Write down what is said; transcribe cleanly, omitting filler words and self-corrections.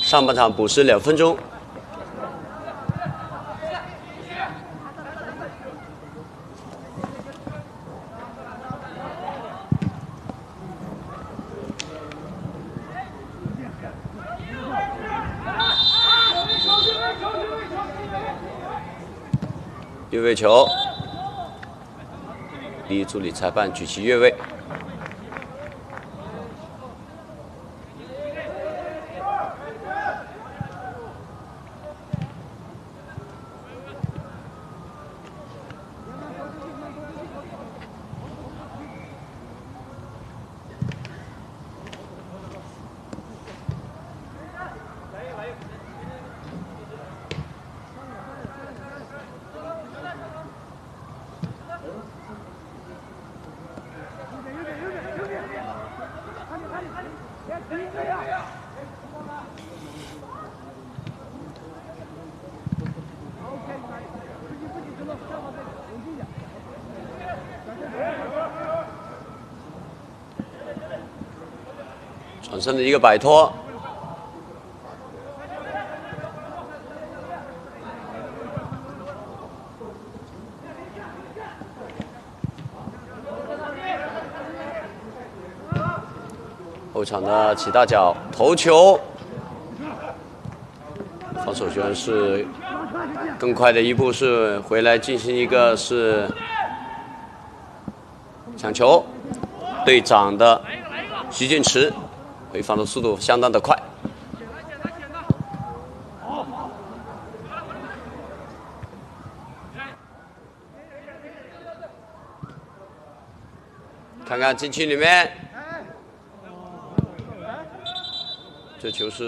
上半场补时2分钟。越位球，第一助理裁判举旗越位。转身的一个摆脱，后场的起大脚头球，防守球员是更快的一步是回来进行一个是抢球，队长的徐俊池回防的速度相当的快。看看禁区里面，这球是。